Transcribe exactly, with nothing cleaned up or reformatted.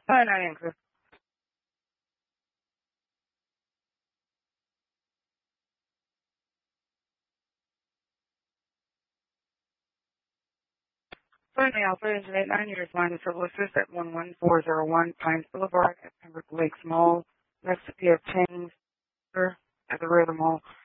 Hi, Diane. Chris. Friday, Alpha Engine eight nine, your line is Assist at one one four zero one Pines Boulevard at Pembroke Lakes Mall, next to P F Chang's at the River Mall.